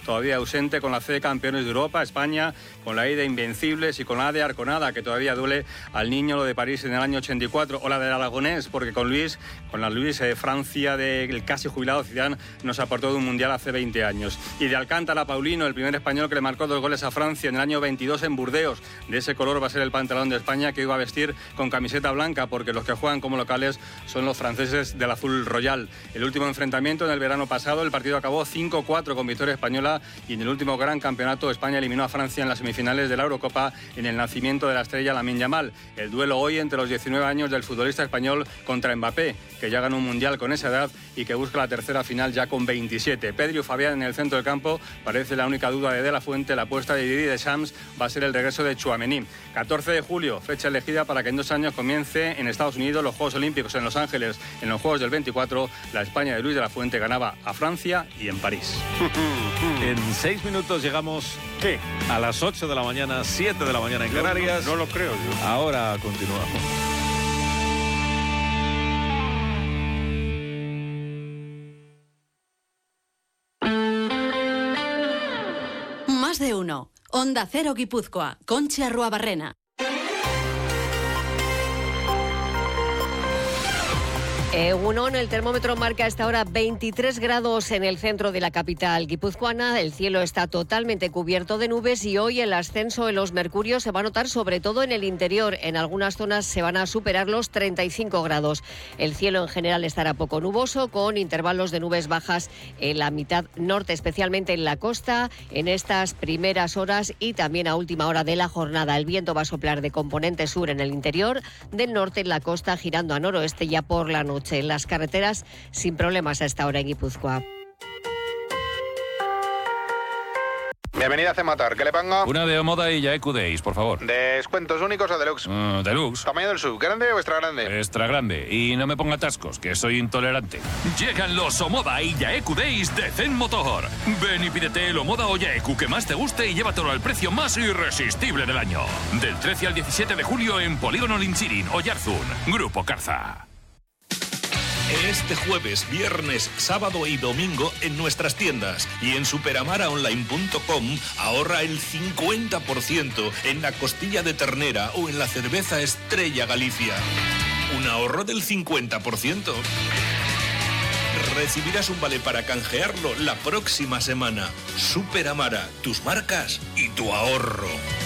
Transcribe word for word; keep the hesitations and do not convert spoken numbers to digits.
todavía ausente, con la C de Campeones de Europa, España, con la I de Invencibles y con la A de Arconada, que todavía duele al niño lo de París en el año ochenta y cuatro, o la del Aragonés, porque con Luis, con la Luis eh, Francia del casi jubilado Zidane nos aportó de un mundial hace veinte años. Y de Alcántara, Paulino, el primer español que le marcó dos goles a Francia en el año veintidós en Burdeos. De ese color va a ser el pantalón de España, que iba a vestir con camiseta blanca, porque los que juegan como locales son los franceses del azul royal. El último enfrentamiento en el verano pasado, el partido acabó cinco cuatro con victoria española, y en el último gran campeonato España eliminó a Francia en las semifinales de la Eurocopa en el nacimiento de la estrella Lamine Yamal. El duelo hoy entre los diecinueve años del futbolista español contra Mbappé, que ya ganó un mundial con esa edad y que busca la tercera final ya con veintisiete. Pedro Fabián en el centro del campo parece la única duda de De La Fuente. La apuesta de Didier Deschamps va a ser el regreso de Tchouaméni. catorce de julio, fecha elegida para que en dos años comience en Estados Unidos los Juegos Olímpicos en Los Ángeles. En los Juegos del veinticuatro, la España de Luis de la Fuente ganaba a Francia y en París. En seis minutos llegamos ¿qué? A las ocho de la mañana, siete de la mañana en Canarias. No, no, no lo creo yo. Ahora continuamos. Más de uno. Onda Cero Guipúzcoa. Conchi Arruabarrena. Egunon, el termómetro marca a esta hora veintitrés grados en el centro de la capital guipuzcoana. El cielo está totalmente cubierto de nubes y hoy el ascenso en los mercurios se va a notar sobre todo en el interior. En algunas zonas se van a superar los treinta y cinco grados. El cielo en general estará poco nuboso, con intervalos de nubes bajas en la mitad norte, especialmente en la costa, en estas primeras horas y también a última hora de la jornada. El viento va a soplar de componente sur en el interior, del norte en la costa, girando a noroeste ya por la noche. En las carreteras sin problemas a esta hora en Guipúzcoa. Bienvenida a C-Motor, ¿qué le pongo? Una de Omoda y Yaeku Days, por favor. ¿Descuentos únicos o deluxe? Uh, deluxe. ¿Tamaño del sub, grande o extra grande? Extra grande. Y no me ponga atascos, que soy intolerante. Llegan los Omoda y Yaeku Days de Zen-Motor. Ven y pídete el Omoda o Yaeku que más te guste y llévatelo al precio más irresistible del año. Del trece al diecisiete de julio en Polígono Linchirin, Oyarzún. Grupo Carza. Este jueves, viernes, sábado y domingo en nuestras tiendas y en superamaraonline punto com ahorra el cincuenta por ciento en la costilla de ternera o en la cerveza Estrella Galicia. Un ahorro del cincuenta por ciento. Recibirás un vale para canjearlo la próxima semana. Superamara, tus marcas y tu ahorro.